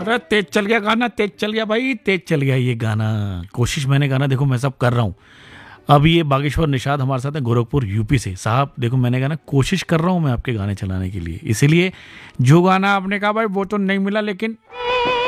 अरे तेज चल गया गाना, तेज चल गया भाई, तेज चल गया ये गाना। कोशिश मैंने गाना देखो मैं सब कर रहा हूँ। अब ये बागेश्वर निषाद हमारे साथ है गोरखपुर यूपी से। साहब देखो मैंने कहा ना कोशिश कर रहा हूँ मैं आपके गाने चलाने के लिए, इसीलिए जो गाना आपने कहा भाई वो तो नहीं मिला, लेकिन